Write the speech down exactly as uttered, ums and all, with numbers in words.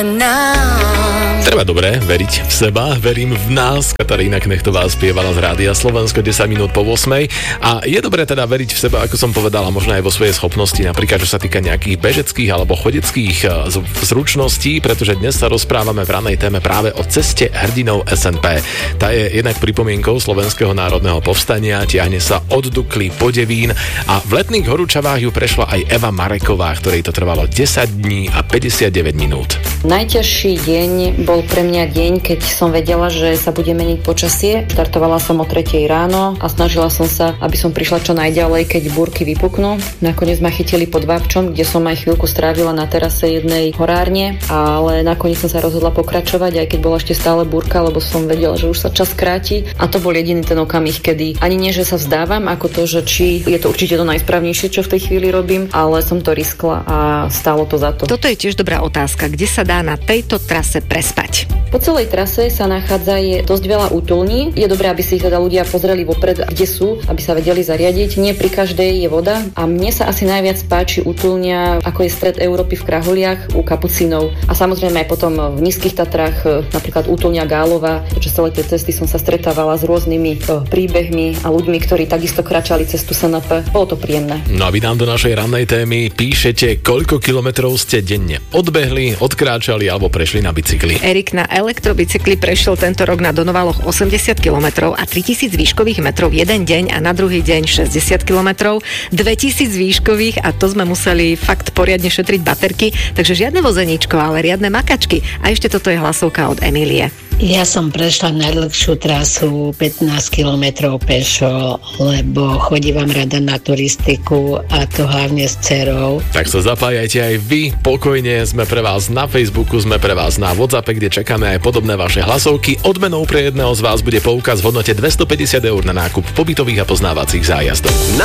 Treba dobre veriť v seba, verím v nás. Katarína Knechtová spievala z Rádia Slovensko desať minút po ôsmej. A je dobré teda veriť v seba, ako som povedala, možno aj vo svojej schopnosti, napríklad čo sa týka nejakých bežeckých alebo chodeckých zručností, pretože dnes sa rozprávame v ranej téme práve o ceste hrdinov es en pé. Tá je jednak pripomienkou Slovenského národného povstania, tiahne sa od Dukly po Devín a v letných horúčavách ju prešla aj Eva Mareková, ktorej to trvalo desať dní a päťdesiatdeväť minút. Najťažší deň bol pre mňa deň, keď som vedela, že sa bude meniť počasie. Štartovala som o tretej ráno a snažila som sa, aby som prišla čo najďalej, keď búrky vypuknú. Nakoniec ma chytili pod Vápčom, kde som aj chvíľku strávila na terase jednej horárne, ale nakoniec som sa rozhodla pokračovať, aj keď bola ešte stále búrka, lebo som vedela, že už sa čas kráti. A to bol jediný ten okamih, kedy ani nie, že sa vzdávam, ako to, že či je to určite to najsprávnejšie, čo v tej chvíli robím, ale som to riskla a stálo to za to. Toto je tiež dobrá otázka. Kde sa dá na tejto trase prespať? Po celej trase sa nachádza je dosť veľa útulní. Je dobré, aby si ich teda ľudia pozreli vopred, kde sú, aby sa vedeli zariadiť. Nie pri každej je voda a mne sa asi najviac páči útulňa, ako je stred Európy v Kraholiach u Kapucínov. A samozrejme aj potom v Nízkych Tatrách, napríklad útulňa Gálova. Počas celej tej cesty som sa stretávala s rôznymi príbehmi a ľuďmi, ktorí takisto kráčali cestu es en pé. Bolo to príjemné. No a vy nám do našej rannej témy píšete, koľko kilometrov ste denne odbehli, odkráčali alebo prešli na bicykli. Erik na elektrobicykli prešiel tento rok na Donovaloch osemdesiat kilometrov a tritisíc výškových metrov jeden deň a na druhý deň šesťdesiat kilometrov, dvetisíc výškových a to sme museli fakt poriadne šetriť baterky, takže žiadne vozeníčko, ale riadne makačky. A ešte toto je hlasovka od Emílie. Ja som prešla najdlhšiu trasu pätnásť kilometrov pešo, lebo chodívam rada na turistiku a to hlavne s dcerou. Tak sa zapájajte aj vy, pokojne, sme pre vás na Facebooku, sme pre vás na WhatsAppe, kde čakáme aj podobné vaše hlasovky. Odmenou pre jedného z vás bude poukaz v hodnote dvestopäťdesiat eur na nákup pobytových a poznávacích zájazdov.